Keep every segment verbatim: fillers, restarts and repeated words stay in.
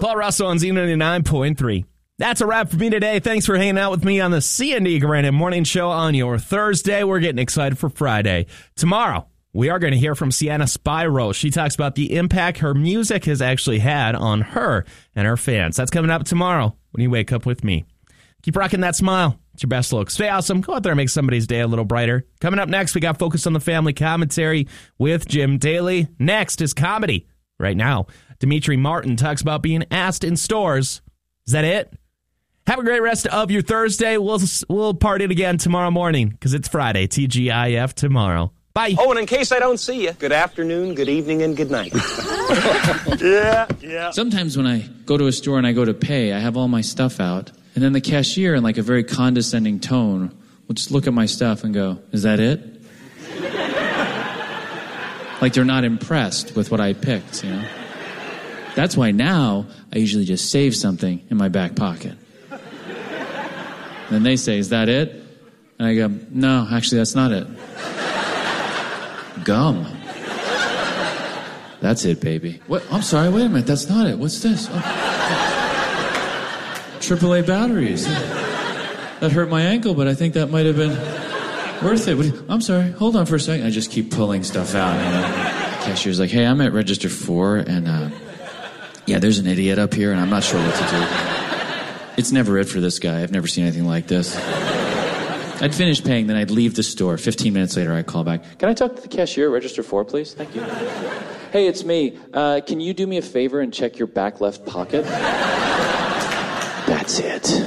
Paul Russell on Z ninety-nine point three. That's a wrap for me today. Thanks for hanging out with me on the C and D Granite Morning Show on your Thursday. We're getting excited for Friday. Tomorrow, we are going to hear from Sienna Spyro. She talks about the impact her music has actually had on her and her fans. That's coming up tomorrow when you wake up with me. Keep rocking that smile. It's your best look. Stay awesome. Go out there and make somebody's day a little brighter. Coming up next, we got Focus on the Family commentary with Jim Daly. Next is comedy. Right now, Demetri Martin talks about being asked in stores. Is that it? Have a great rest of your Thursday. We'll we'll party it again tomorrow morning because it's Friday. T G I F tomorrow. Bye. Oh, and in case I don't see you, good afternoon, good evening, and good night. yeah, yeah. Sometimes when I go to a store and I go to pay, I have all my stuff out, and then the cashier, in like a very condescending tone, will just look at my stuff and go, "Is that it?" Like they're not impressed with what I picked, you know? That's why now I usually just save something in my back pocket. And then they say, "Is that it?" And I go, "No, actually, that's not it." Gum. That's it, baby. What? I'm sorry, wait a minute, that's not it. What's this? Oh. triple A batteries. That hurt my ankle, but I think that might have been worth it. You, I'm sorry, hold on for a second. I just keep pulling stuff out. You know? Cashier's like, "Hey, I'm at register four, and uh, yeah, there's an idiot up here, and I'm not sure what to do." It's never it for this guy. I've never seen anything like this. I'd finish paying, then I'd leave the store. Fifteen minutes later, I'd call back. "Can I talk to the cashier at register four, please? Thank you." "Hey, it's me. Uh, can you do me a favor and check your back left pocket?" That's it.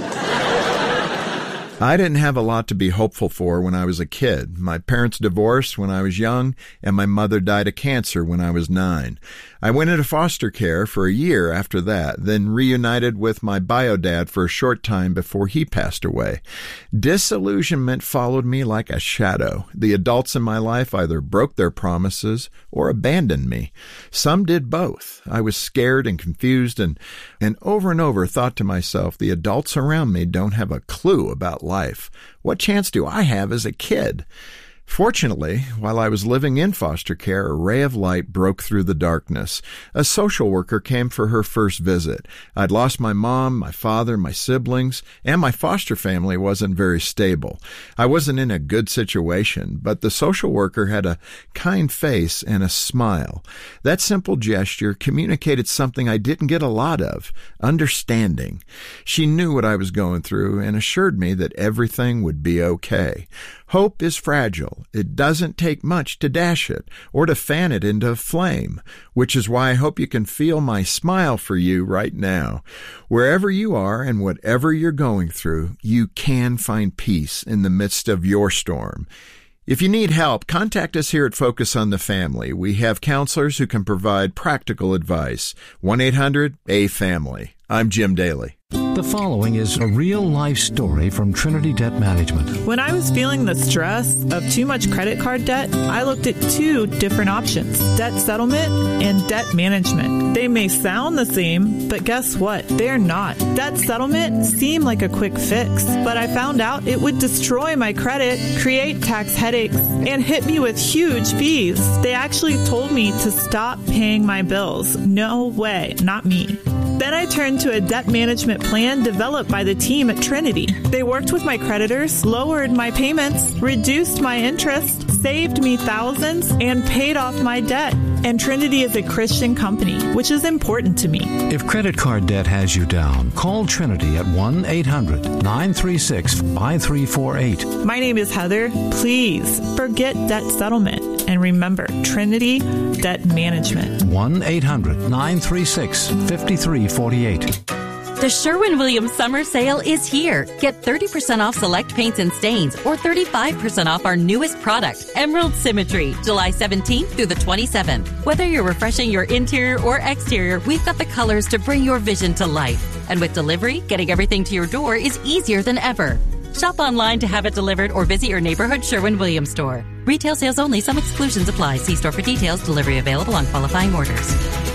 I didn't have a lot to be hopeful for when I was a kid. My parents divorced when I was young, and my mother died of cancer when I was nine. I went into foster care for a year after that, then reunited with my bio dad for a short time before he passed away. Disillusionment followed me like a shadow. The adults in my life either broke their promises or abandoned me. Some did both. I was scared and confused and, and over and over thought to myself, the adults around me don't have a clue about life. What chance do I have as a kid? Fortunately, while I was living in foster care, a ray of light broke through the darkness. A social worker came for her first visit. I'd lost my mom, my father, my siblings, and my foster family wasn't very stable. I wasn't in a good situation, but the social worker had a kind face and a smile. That simple gesture communicated something I didn't get a lot of, understanding. She knew what I was going through and assured me that everything would be okay. Hope is fragile. It doesn't take much to dash it or to fan it into a flame, which is why I hope you can feel my smile for you right now. Wherever you are and whatever you're going through, you can find peace in the midst of your storm. If you need help, contact us here at Focus on the Family. We have counselors who can provide practical advice. one eight hundred A family. I'm Jim Daly. The following is a real-life story from Trinity Debt Management. When I was feeling the stress of too much credit card debt, I looked at two different options, debt settlement and debt management. They may sound the same, but guess what? They're not. Debt settlement seemed like a quick fix, but I found out it would destroy my credit, create tax headaches, and hit me with huge fees. They actually told me to stop paying my bills. No way, not me. Then I turned to a debt management plan developed by the team at Trinity. They worked with my creditors, lowered my payments, reduced my interest, saved me thousands, and paid off my debt. And Trinity is a Christian company, which is important to me. If credit card debt has you down, call Trinity at one eight hundred nine three six five three four eight. My name is Heather. Please forget debt settlement. And remember, Trinity Debt Management. one eight hundred nine three six five three four eight. The Sherwin-Williams Summer Sale is here. Get thirty percent off select paints and stains or thirty-five percent off our newest product, Emerald Symmetry, July seventeenth through the twenty-seventh. Whether you're refreshing your interior or exterior, we've got the colors to bring your vision to life. And with delivery, getting everything to your door is easier than ever. Shop online to have it delivered or visit your neighborhood Sherwin-Williams store. Retail sales only. Some exclusions apply. See store for details. Delivery available on qualifying orders.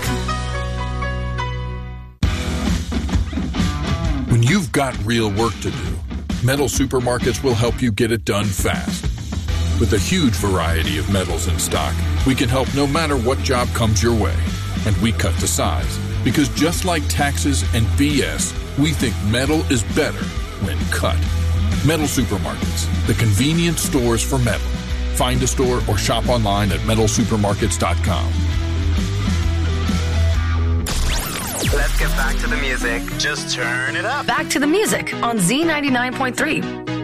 When you've got real work to do, Metal Supermarkets will help you get it done fast. With a huge variety of metals in stock, we can help no matter what job comes your way. And we cut to size, Because just like taxes and B S, we think metal is better when cut. Metal Supermarkets, the convenience stores for metal. Find a store or shop online at metal supermarkets dot com. Let's get back to the music. Just turn it up. Back to the music on Z ninety-nine point three.